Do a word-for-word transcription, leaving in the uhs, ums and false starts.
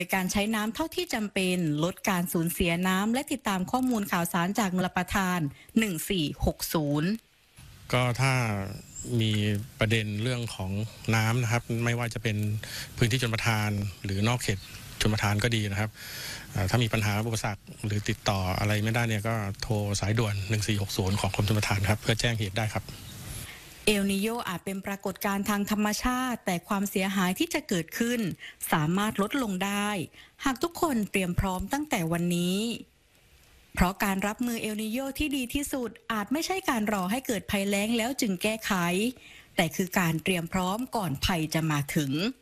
การใช้น้ำเท่าที่จำเป็นลดการสูญเสียน้ำและติดตามข้อมูลข่าวสารจากชลประทานหนึ่งสี่หกศูนย์ก็ถ้ามีประเด็นเรื่องของน้ำนะครับไม่ว่าจะเป็นพื้นที่ชลประทานหรือนอกเขตชลประทานก็ดีนะครับถ้ามีปัญหาอุปสรรคหรือติดต่ออะไรไม่ได้เนี่ยก็โทรสายด่วนหนึ่งสี่หกศูนย์ของกรมชลประทานครับเพื่อแจ้งเหตุได้ครับเอลนีโญอาจเป็นปรากฏการณ์ทางธรรมชาติแต่ความเสียหายที่จะเกิดขึ้นสามารถลดลงได้หากทุกคนเตรียมพร้อมตั้งแต่วันนี้เพราะการรับมือเอลนีโญที่ดีที่สุดอาจไม่ใช่การรอให้เกิดภัยแล้งแล้วจึงแก้ไขแต่คือการเตรียมพร้อมก่อนภัยจะมาถึง